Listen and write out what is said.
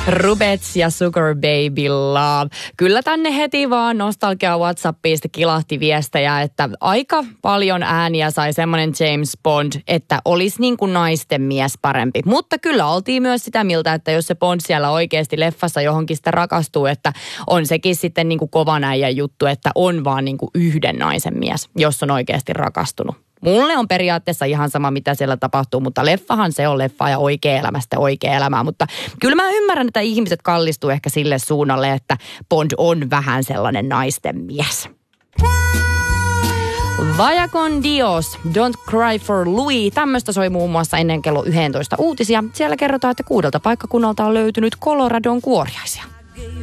Rubets ja Sugar Baby Love. Kyllä tänne heti vaan nostalgia WhatsAppista kilahti viestejä, että aika paljon ääniä sai semmoinen James Bond, että olisi niin kuin naisten mies parempi. Mutta kyllä oltiin myös sitä mieltä, että jos se Bond siellä oikeasti leffassa johonkin sitä rakastuu, että on sekin sitten niin kuin kovan äijän juttu, että on vaan niin kuin yhden naisen mies, jos on oikeasti rakastunut. Mulle on periaatteessa ihan sama, mitä siellä tapahtuu, mutta leffahan se on leffa ja oikea elämästä oikea elämää. Mutta kyllä mä ymmärrän, että ihmiset kallistuu ehkä sille suunnalle, että Bond on vähän sellainen naisten mies. Vaya con Dios, Don't Cry for Louis. Tämmöistä soi muun muassa ennen kello 11 uutisia. Siellä kerrotaan, että 6 paikkakunnalta on löytynyt Coloradon kuoriaisia.